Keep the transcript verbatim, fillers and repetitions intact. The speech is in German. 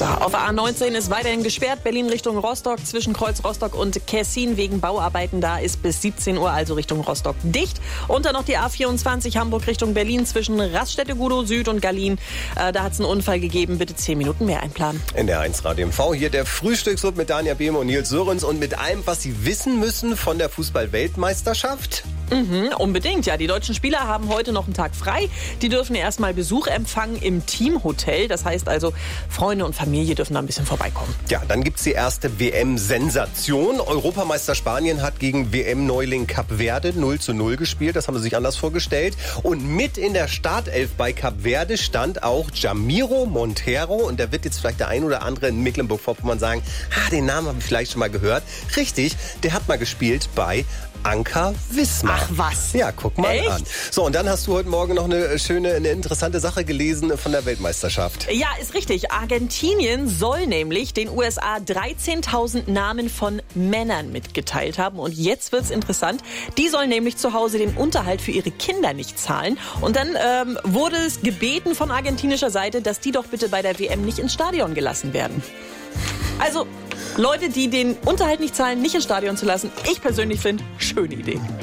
Auf A neunzehn ist weiterhin gesperrt. Berlin Richtung Rostock zwischen Kreuz Rostock und Kessin wegen Bauarbeiten. Da ist bis siebzehn Uhr, also Richtung Rostock, dicht. Und dann noch die A vierundzwanzig Hamburg Richtung Berlin zwischen Raststätte Gudow Süd und Gallien. Äh, da hat es einen Unfall gegeben. Bitte zehn Minuten mehr einplanen. In der eins Radio M V hier der Frühstücksclub mit Dania Behm und Nils Sörens und mit allem, was Sie wissen müssen von der Fußball-Weltmeisterschaft. Mhm, unbedingt, ja. Die deutschen Spieler haben heute noch einen Tag frei. Die dürfen erstmal Besuch empfangen im Teamhotel. Das heißt also, Freunde und Familie dürfen da ein bisschen vorbeikommen. Ja, dann gibt's die erste W M-Sensation. Europameister Spanien hat gegen W M-Neuling Kap Verde null zu null gespielt. Das haben sie sich anders vorgestellt. Und mit in der Startelf bei Kap Verde stand auch Jamiro Monteiro. Und da wird jetzt vielleicht der ein oder andere in Mecklenburg-Vorpommern sagen, ah, den Namen habe ich vielleicht schon mal gehört. Richtig, der hat mal gespielt bei Anker Wismar. Ach was? Ja, guck mal Echt? an. So, und dann hast du heute Morgen noch eine schöne, eine interessante Sache gelesen von der Weltmeisterschaft. Ja, ist richtig. Argentinien soll nämlich den U S A dreizehntausend Namen von Männern mitgeteilt haben. Und jetzt wird's interessant. Die sollen nämlich zu Hause den Unterhalt für ihre Kinder nicht zahlen. Und dann ähm, wurde es gebeten von argentinischer Seite, dass die doch bitte bei der W M nicht ins Stadion gelassen werden. Also Leute, die den Unterhalt nicht zahlen, nicht ins Stadion zu lassen, ich persönlich finde, schöne Idee.